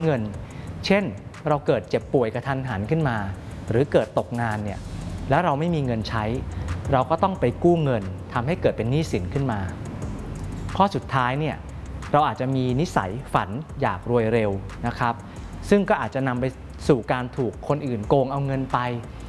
เงินเช่นเราเกิดเจ็บป่วยกระทันหันขึ้นมาหรือเกิดตกงานเนี่ยแล้วเราไม่มีเงินใช้เราก็ต้องไปกู้เงินทำให้เกิดเป็นหนี้สินขึ้นมาข้อสุดท้ายเนี่ยเราอาจจะมีนิสัยฝันอยากรวยเร็วนะครับซึ่งก็อาจจะนำไปสู่การถูกคนอื่นโกงเอาเงินไป